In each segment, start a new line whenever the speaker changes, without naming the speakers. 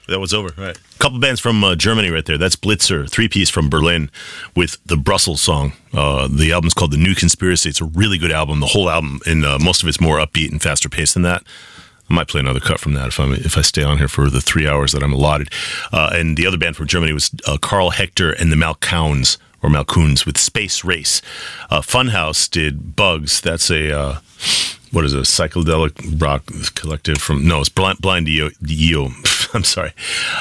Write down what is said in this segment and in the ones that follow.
that was over. Right. A couple bands from Germany right there. That's Blitzer, three-piece from Berlin with the Brussels song. The album's called The New Conspiracy. It's a really good album. The whole album, and most of it's more upbeat and faster paced than that. I might play another cut from that if I stay on here for the 3 hours that I'm allotted. And the other band from Germany was Karl Hector and the Malcouns with Space Race. Funhouse did Bugs. That's a psychedelic rock collective it's Blind Dio. I'm sorry.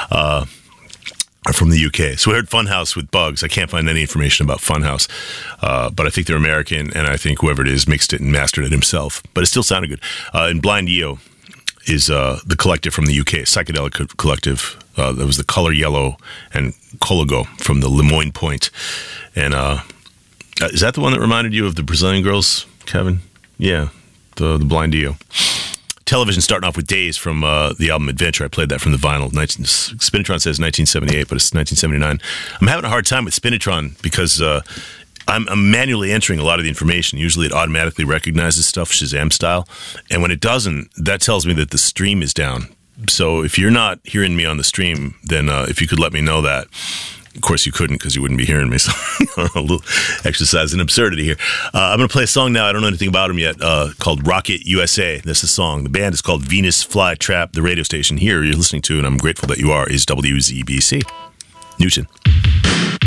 From the UK. So we heard Funhouse with Bugs. I can't find any information about Funhouse, but I think they're American, and I think whoever it is mixed it and mastered it himself. But it still sounded good. And Blind Dio is the collective from the UK, psychedelic collective. That was the Color Yellow and Colago from the Lemoyne Point. And is that the one that reminded you of the Brazilian girls, Kevin? Yeah, the Blind Dio. Television starting off with Days from the album Adventure. I played that from the vinyl. Spinitron says 1978, but it's 1979. I'm having a hard time with Spinitron because I'm manually entering a lot of the information. Usually it automatically recognizes stuff Shazam style. And when it doesn't, that tells me that the stream is down. So if you're not hearing me on the stream, then if you could let me know that. Of course you couldn't because you wouldn't be hearing me. So a little exercise in absurdity here. I'm going to play a song now. I don't know anything about them yet called Rocket USA. That's the song. The band is called Venus Fly Trap. The radio station here you're listening to, and I'm grateful that you are, is WZBC. Newton.